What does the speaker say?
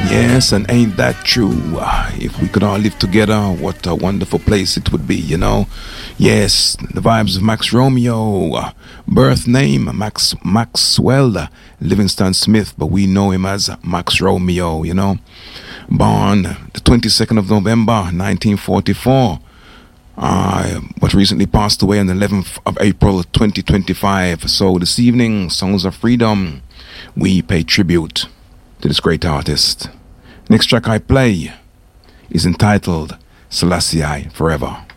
Yes, and ain't that true? If we could all live together, what a wonderful place it would be, you know? Yes, the vibes of Max Romeo, birth name Maxwell Livingston Smith, but we know him as Max Romeo, you know? Born the 22nd of November 1944, but recently passed away on the 11th of April 2025. So this evening, Songs of Freedom, we pay tribute to this great artist. Next track I play is entitled Selassie Forever.